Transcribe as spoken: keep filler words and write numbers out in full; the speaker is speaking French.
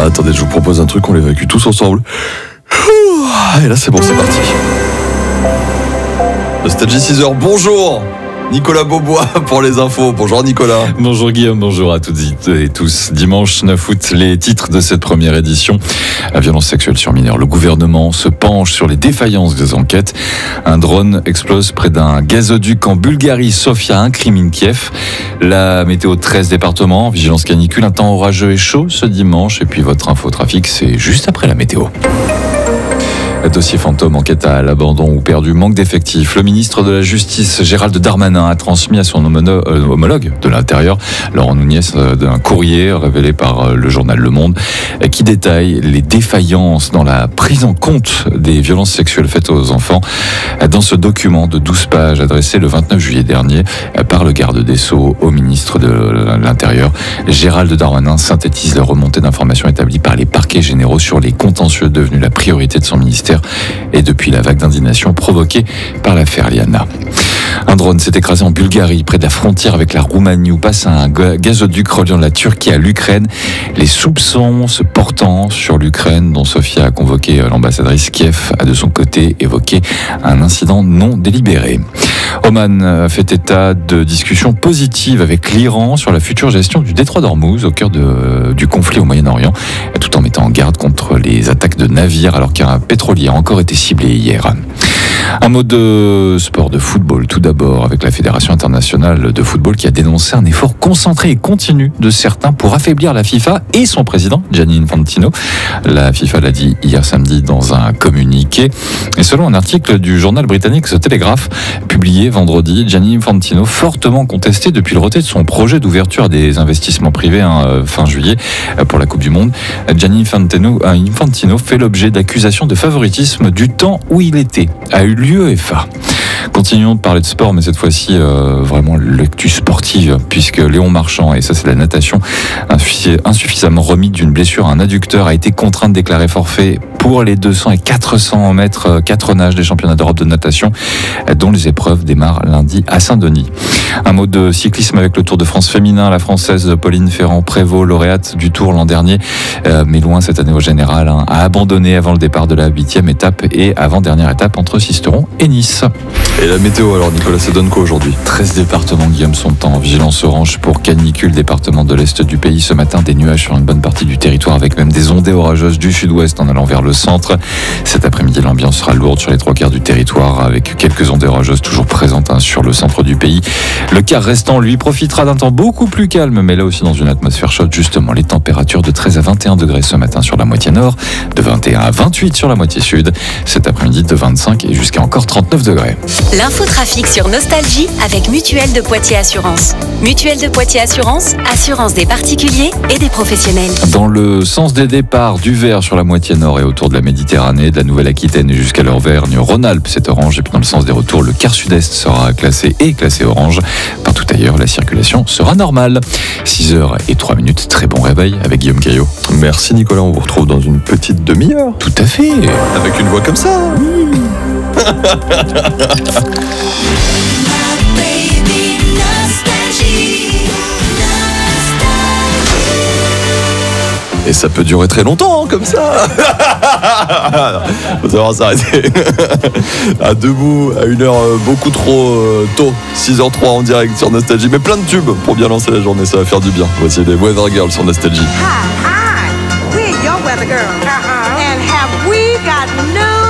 Ah, attendez, je vous propose un truc, on l'évacue tous ensemble. Et là, c'est bon, c'est parti. Nostalgie six heures, bonjour Nicolas Beaubois pour les infos. Bonjour Nicolas. Bonjour Guillaume, bonjour à toutes et tous. Dimanche neuf août, les titres de cette première édition. La violence sexuelle sur mineurs. Le gouvernement se penche sur les défaillances des enquêtes. Un drone explose près d'un gazoduc en Bulgarie. Sofia incrimine Kiev. La météo de treize départements. Vigilance canicule. Un temps orageux et chaud ce dimanche. Et puis votre infotrafic, c'est juste après la météo. Dossier fantôme, enquête à l'abandon ou perdu, manque d'effectifs. Le ministre de la Justice, Gérald Darmanin, a transmis à son homono- euh, homologue de l'Intérieur, Laurent Nunez, euh, d'un courrier révélé par euh, le journal Le Monde, euh, qui détaille les défaillances dans la prise en compte des violences sexuelles faites aux enfants. Euh, dans ce document de douze pages adressé le vingt-neuf juillet dernier euh, par le garde des Sceaux au ministre de l'Intérieur, Gérald Darmanin synthétise les remontées d'informations établies par les parquets généraux sur les contentieux devenus la priorité de son ministère et depuis la vague d'indignation provoquée par l'affaire Liana. Un drone s'est écrasé en Bulgarie, près de la frontière avec la Roumanie, où passe un gazoduc reliant la Turquie à l'Ukraine. Les soupçons se portant sur l'Ukraine, dont Sofia a convoqué l'ambassadrice. Kiev a de son côté évoqué un incident non délibéré. Oman a fait état de discussions positives avec l'Iran sur la future gestion du détroit d'Ormuz, au cœur de, du conflit au Moyen-Orient, tout en mettant en garde contre les attaques de navires, alors qu'un pétrolier a encore été ciblé hier. Un mot de sport, de football, tout d'abord, avec la Fédération internationale de football qui a dénoncé un effort concentré et continu de certains pour affaiblir la FIFA et son président, Gianni Infantino. La FIFA l'a dit hier samedi dans un communiqué. Et selon un article du journal britannique The Telegraph, publié vendredi, Gianni Infantino, fortement contesté depuis le retrait de son projet d'ouverture à des investissements privés hein, fin juillet pour la Coupe du Monde. Gianni Infantino, Infantino fait l'objet d'accusations de favoritisme du temps où il était à l'UEFA. Continuons de parler de sport, mais cette fois-ci euh, vraiment l'actu sportive, puisque Léon Marchand, et ça c'est la natation, insuffisamment remis d'une blessure à un adducteur, a été contraint de déclarer forfait pour les deux cents et quatre cents mètres quatre nages des championnats d'Europe de natation, dont les épreuves démarrent lundi à Saint-Denis. Un mot de cyclisme avec le Tour de France féminin. La Française Pauline Ferrand-Prévot, lauréate du Tour l'an dernier, euh, mais loin cette année au général, hein, a abandonné avant le départ de la huitième étape et avant-dernière étape entre Sisteron et Nice. Et la météo alors Nicolas, ça donne quoi aujourd'hui? treize départements, Guillaume, sont en vigilance orange pour canicule. Département de l'Est du pays. Ce matin, des nuages sur une bonne partie du territoire avec même des ondées orageuses du sud-ouest en allant vers le centre. Cet après-midi, l'ambiance sera lourde sur les trois quarts du territoire avec quelques ondées orageuses toujours présentes hein, sur le centre du pays. Le quart restant, lui, profitera d'un temps beaucoup plus calme, mais là aussi dans une atmosphère chaude. Justement, les températures de treize à vingt et un degrés ce matin sur la moitié nord, de vingt et un à vingt-huit sur la moitié sud. Cet après-midi, de vingt-cinq et jusqu'à encore trente-neuf degrés. L'infotrafic sur Nostalgie avec Mutuelle de Poitiers Assurance. Mutuelle de Poitiers Assurance, assurance des particuliers et des professionnels. Dans le sens des départs, du vert sur la moitié nord et autour de la Méditerranée, de la Nouvelle-Aquitaine et jusqu'à l'Auvergne, Rhône-Alpes, c'est orange. Et puis dans le sens des retours, le quart sud-est sera classé et classé orange. Partout ailleurs, la circulation sera normale. six heures et trois minutes, très bon réveil avec Guillaume Caillot. Merci Nicolas, on vous retrouve dans une petite demi-heure. Tout à fait. Avec une voix comme ça. Oui. Et ça peut durer très longtemps, comme ça. Faut savoir s'arrêter. À debout, à une heure beaucoup trop tôt, six heures zéro trois en direct sur Nostalgie. Mais plein de tubes pour bien lancer la journée, ça va faire du bien. Voici les Weather Girls sur Nostalgie. Hi, hi, we're your weather girls. Uh-huh. And have we got news?